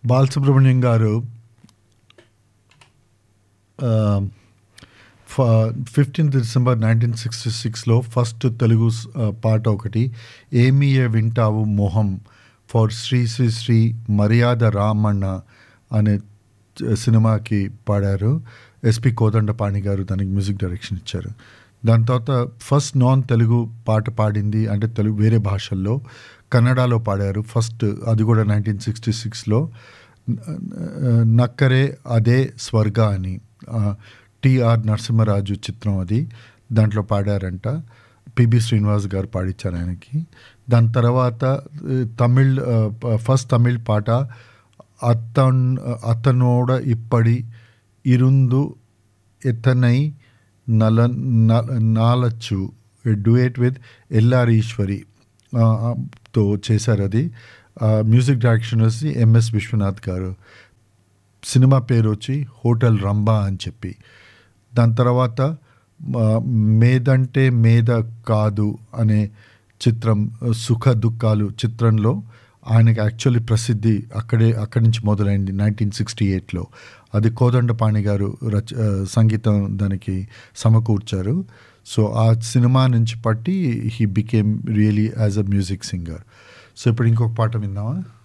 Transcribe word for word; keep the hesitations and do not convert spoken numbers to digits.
బాలసుబ్రహ్మణ్యం గారు fifteenth December nineteen sixty సిక్స్లో first Telugu పాట ఒకటి ఏమియే వింటావు మొహం ఫర్ శ్రీ శ్రీ శ్రీ మర్యాద రామన్న అనే సినిమాకి పాడారు. ఎస్పి కోదండపాణి గారు దానికి మ్యూజిక్ డైరెక్షన్ ఇచ్చారు. దాని తర్వాత ఫస్ట్ నాన్ తెలుగు పాట పాడింది అంటే తెలుగు వేరే భాషల్లో కన్నడలో పాడారు ఫస్ట్, అది కూడా నైన్టీన్ సిక్స్టీ సిక్స్లో నక్కరే అదే స్వర్గ అని టిఆర్ నరసింహరాజు చిత్రం అది, దాంట్లో పాడారంట. పిబి శ్రీనివాస్ గారు పాడించారు ఆయనకి. దాని తర్వాత తమిళ్ ఫస్ట్ తమిళ్ పాట అతన్ అతనోడ ఇప్పడి ఇరుందు ఎతనై నల నాలచ్చు డ్యూయట్ విత్ ఎల్ఆర్ ఈశ్వరి తో చేశారు. అది మ్యూజిక్ డైరెక్షన్ వచ్చి ఎంఎస్ విశ్వనాథ్ గారు. సినిమా పేరు వచ్చి హోటల్ రంభా అని చెప్పి. దాని తర్వాత మేదంటే మేద కాదు అనే చిత్రం సుఖ దుఃఖాలు చిత్రంలో ఆయనకి యాక్చువల్లీ ప్రసిద్ధి అక్కడే అక్కడి నుంచి మొదలైంది నైన్టీన్ సిక్స్టీ ఎయిట్లో. అది కోదండపాణి గారు రచ సంగీతం దానికి సమకూర్చారు. సో ఆ సినిమా నుంచి పట్టి he became really as a music singer. So ఇప్పుడు ఇంకొక పాట విందామా?